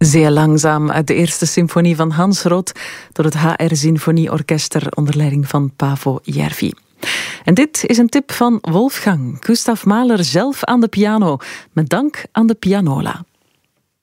Zeer langzaam uit de eerste symfonie van Hans Roth door het HR Sinfonieorkester onder leiding van Paavo Järvi. En dit is een tip van Wolfgang. Gustav Mahler zelf aan de piano, met dank aan de pianola.